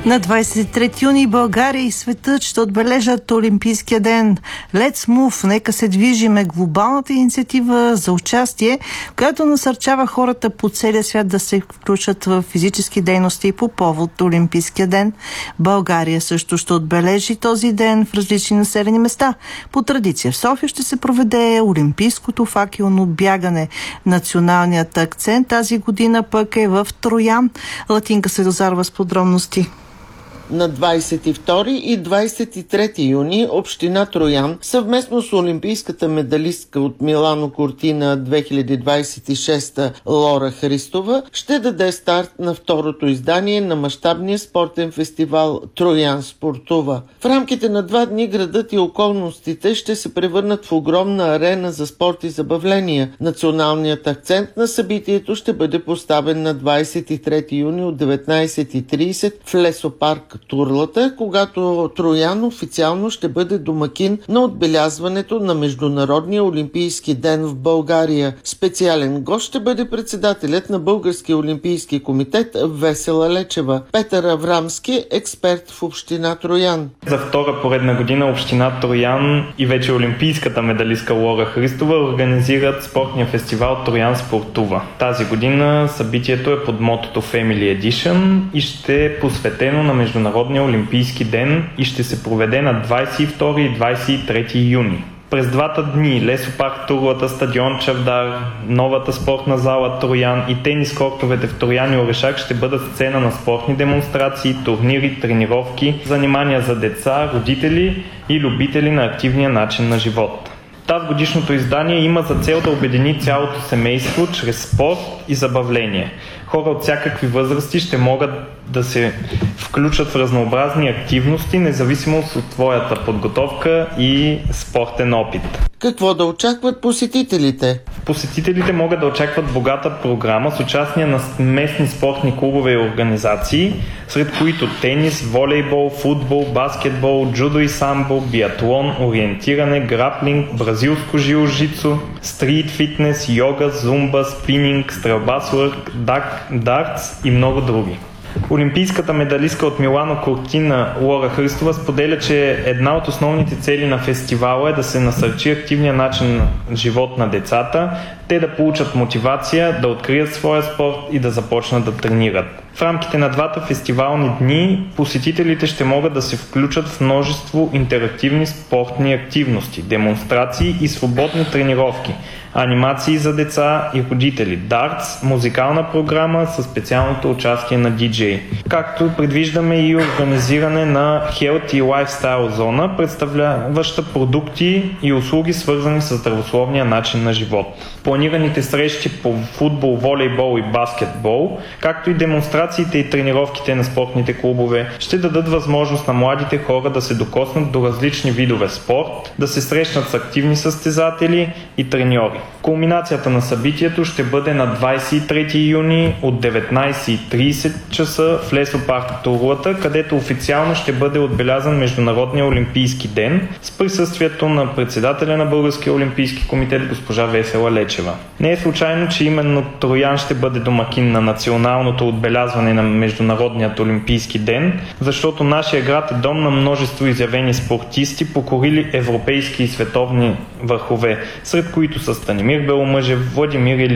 На 23 юни България и светът ще отбележат Олимпийския ден. Let's Move, нека се движим, е глобалната инициатива за участие, която насърчава хората по целия свят да се включат в физически дейности по повод Олимпийския ден. България също ще отбележи този ден в различни населени места. По традиция в София ще се проведе Олимпийското факелно бягане. Националният акцент тази година пък е в Троян. Латинка Светозарова с подробности. На 22 и 23 юни община Троян съвместно с олимпийската медалистка от Милано Кортина 2026 Лора Христова ще даде старт на второто издание на мащабния спортен фестивал Троян спортува. В рамките на 2 дни градът и околностите ще се превърнат в огромна арена за спорт и забавления. Националният акцент на събитието ще бъде поставен на 23 юни от 19:30 в лесопарк Турлата, когато Троян официално ще бъде домакин на отбелязването на Международния олимпийски ден в България. Специален гост ще бъде председателят на Българския олимпийски комитет Весела Лечева. Петър Аврамски, експерт в община Троян. За втора поредна година община Троян и вече олимпийската медалистка Лора Христова организират спортния фестивал Троян спортува. Тази година събитието е под мотото Family Edition и ще е посветено на Международния олимпийски ден и ще се проведе на 22 и 23 юни. През двата дни лесопарк Турлата, стадион Чавдар, новата спортна зала Троян и тенис кортовете в Троян и Орешак ще бъдат сцена на спортни демонстрации, турнири, тренировки, занимания за деца, родители и любители на активния начин на живот. Тази годишното издание има за цел да обедини цялото семейство чрез спорт и забавление. Хора от всякакви възрасти ще могат да се включат в разнообразни активности, независимо от твоята подготовка и спортен опит. Какво да очакват посетителите? Посетителите могат да очакват богата програма с участие на местни спортни клубове и организации, сред които тенис, волейбол, футбол, баскетбол, джудо и самбо, биатлон, ориентиране, граплинг, бразилско жилжицу, стрит фитнес, йога, зумба, спининг, стрелба с лък, дартс и много други. Олимпийската медалистка от Милано Кортина Лора Христова споделя, че една от основните цели на фестивала е да се насърчи активния начин на живот на децата, те да получат мотивация, да открият своя спорт и да започнат да тренират. В рамките на двата фестивални дни посетителите ще могат да се включат в множество интерактивни спортни активности, демонстрации и свободни тренировки, анимации за деца и родители, дартс, музикална програма със специалното участие на диджей. Както предвиждаме и организиране на Health и Lifestyle зона, представляваща продукти и услуги свързани с здравословния начин на живот. Планираните срещи по футбол, волейбол и баскетбол, както и демонстрациите и тренировките на спортните клубове ще дадат възможност на младите хора да се докоснат до различни видове спорт, да се срещнат с активни състезатели и треньори. Кулминацията на събитието ще бъде на 23 юни от 19:30 часа в лесопарк Турлата, където официално ще бъде отбелязан Международния олимпийски ден с присъствието на председателя на Българския олимпийски комитет госпожа Весела Лечева. Не е случайно, че именно Троян ще бъде домакин на националното отбелязване на Международният олимпийски ден, защото нашия град е дом на множество изявени спортисти, покорили европейски и световни върхове, сред които са Станимир Беломъжев, Владимир Илиев,